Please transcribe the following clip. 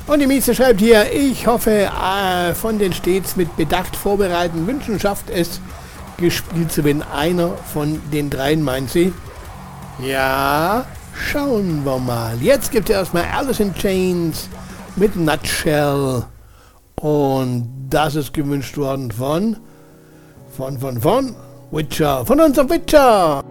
Und die Mieze schreibt hier, ich hoffe, von den stets mit Bedacht vorbereiteten Wünschen schafft es, gespielt zu werden. Einer von den dreien, meint sie. Ja, schauen wir mal. Jetzt gibt es erstmal Alice in Chains mit Nutshell. Und das ist gewünscht worden von Witcher, von unserem Witcher.